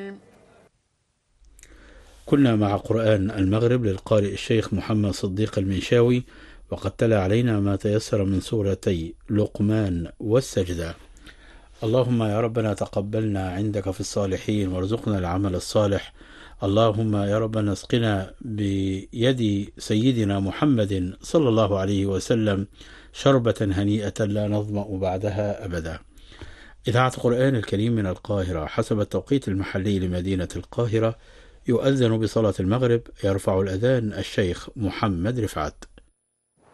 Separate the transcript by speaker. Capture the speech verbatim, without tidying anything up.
Speaker 1: كنا مع قرآن المغرب للقارئ الشيخ محمد صديق المنشاوي، وقد تلا علينا ما تيسر من سورتي لقمان والسجدة. اللهم يا ربنا تقبلنا عندك في الصالحين وارزقنا العمل الصالح. اللهم يا ربنا اسقنا بيد سيدنا محمد صلى الله عليه وسلم شربة هنيئة لا نظمأ بعدها أبدا. إذاعة قرآن الكريم من القاهرة حسب التوقيت المحلي لمدينة القاهرة. يؤذن بصلاة المغرب، يرفع الأذان الشيخ محمد رفعت.